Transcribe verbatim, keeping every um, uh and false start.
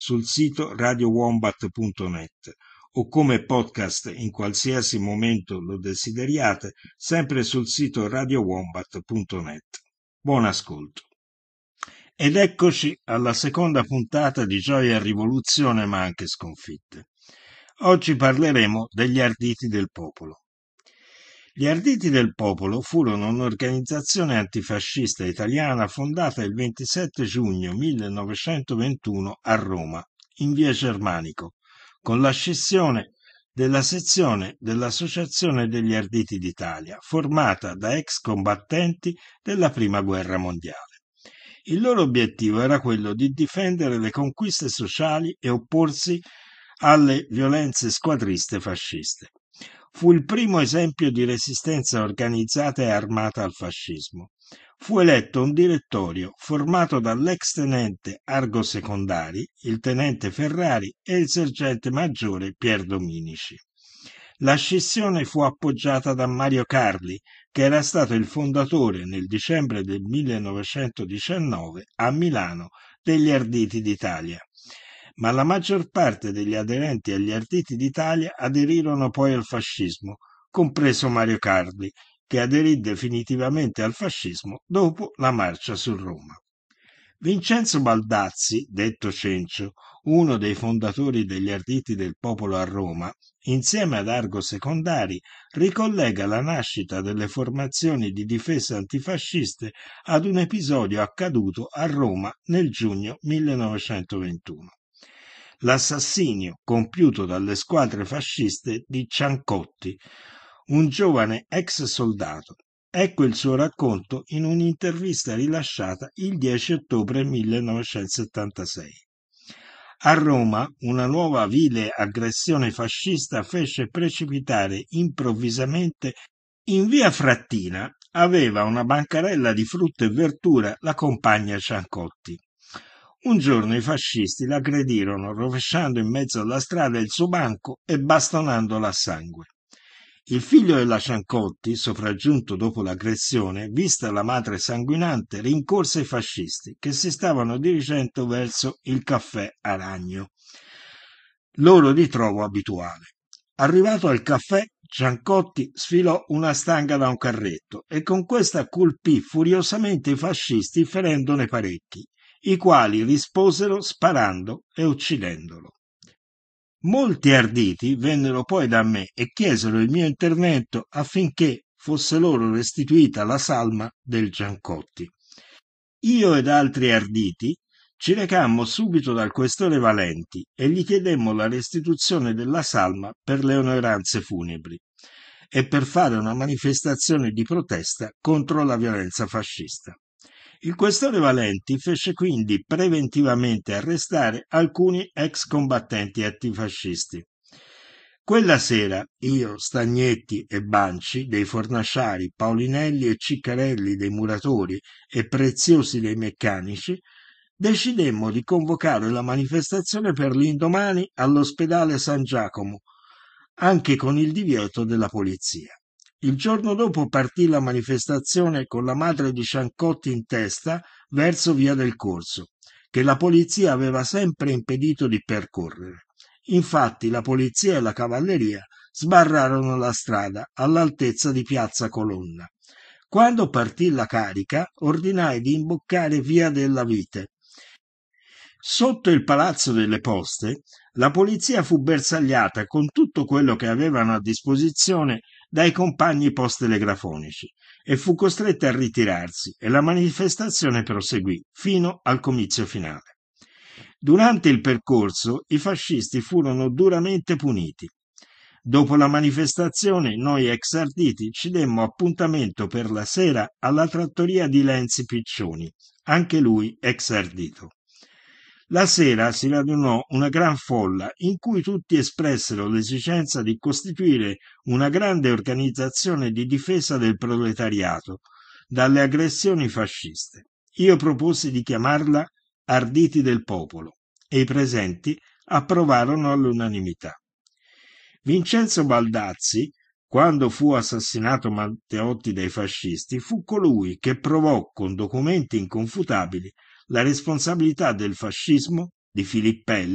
sul sito radio wombat punto net o come podcast in qualsiasi momento lo desideriate, sempre sul sito radio wombat punto net. Buon ascolto. Ed eccoci alla seconda puntata di Gioia e Rivoluzione, ma anche sconfitte. Oggi parleremo degli Arditi del Popolo. Gli Arditi del Popolo furono un'organizzazione antifascista italiana fondata il ventisette giugno millenovecentoventuno a Roma, in via Germanico, con la scissione della sezione dell'Associazione degli Arditi d'Italia, formata da ex combattenti della Prima Guerra Mondiale. Il loro obiettivo era quello di difendere le conquiste sociali e opporsi alle violenze squadriste fasciste. Fu il primo esempio di resistenza organizzata e armata al fascismo. Fu eletto un direttorio formato dall'ex tenente Argo Secondari, il tenente Ferrari e il sergente maggiore Pier Dominici. La scissione fu appoggiata da Mario Carli, che era stato il fondatore nel dicembre del millenovecentodiciannove a Milano degli Arditi d'Italia. Ma la maggior parte degli aderenti agli Arditi d'Italia aderirono poi al fascismo, compreso Mario Carli, che aderì definitivamente al fascismo dopo la marcia su Roma. Vincenzo Baldazzi, detto Cencio, uno dei fondatori degli Arditi del Popolo a Roma, insieme ad Argo Secondari, ricollega la nascita delle formazioni di difesa antifasciste ad un episodio accaduto a Roma nel giugno millenovecentoventuno. L'assassinio compiuto dalle squadre fasciste di Ciancotti, un giovane ex soldato. Ecco il suo racconto in un'intervista rilasciata il dieci ottobre millenovecentosettantasei. A Roma una nuova vile aggressione fascista fece precipitare improvvisamente in via Frattina. Aveva una bancarella di frutta e verdura la compagna Ciancotti. Un giorno i fascisti l'aggredirono rovesciando in mezzo alla strada il suo banco e bastonandola a sangue. Il figlio della Ciancotti, sopraggiunto dopo l'aggressione, vista la madre sanguinante, rincorse i fascisti che si stavano dirigendo verso il caffè Aragno, loro ritrovo abituale. Arrivato al caffè, Ciancotti sfilò una stanga da un carretto e con questa colpì furiosamente i fascisti ferendone parecchi, i quali risposero sparando e uccidendolo. Molti arditi vennero poi da me e chiesero il mio intervento affinché fosse loro restituita la salma del Ciancotti. Io ed altri arditi ci recammo subito dal questore Valenti e gli chiedemmo la restituzione della salma per le onoranze funebri e per fare una manifestazione di protesta contro la violenza fascista. Il questore Valenti fece quindi preventivamente arrestare alcuni ex combattenti antifascisti. Quella sera io, Stagnetti e Banci dei fornaciari, Paulinelli e Ciccarelli dei muratori e Preziosi dei meccanici decidemmo di convocare la manifestazione per l'indomani all'ospedale San Giacomo, anche con il divieto della polizia. Il giorno dopo partì la manifestazione con la madre di Ciancotti in testa verso via del Corso, che la polizia aveva sempre impedito di percorrere. Infatti la polizia e la cavalleria sbarrarono la strada all'altezza di piazza Colonna. Quando partì la carica, ordinai di imboccare via della Vite. Sotto il Palazzo delle Poste, la polizia fu bersagliata con tutto quello che avevano a disposizione dai compagni post-telegrafonici e fu costretta a ritirarsi e la manifestazione proseguì fino al comizio finale. Durante il percorso i fascisti furono duramente puniti. Dopo la manifestazione noi ex arditi ci demmo appuntamento per la sera alla trattoria di Lenzi Piccioni, anche lui ex ardito. La sera si radunò una gran folla in cui tutti espressero l'esigenza di costituire una grande organizzazione di difesa del proletariato dalle aggressioni fasciste. Io proposi di chiamarla Arditi del Popolo e i presenti approvarono all'unanimità. Vincenzo Baldazzi, quando fu assassinato Matteotti dai fascisti, fu colui che provò con documenti inconfutabili la responsabilità del fascismo di Filippelli